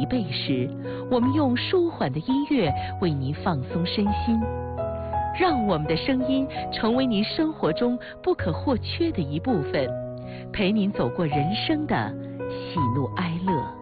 疲惫时，我们用舒缓的音乐为您放松身心，让我们的声音成为您生活中不可或缺的一部分，陪您走过人生的喜怒哀乐。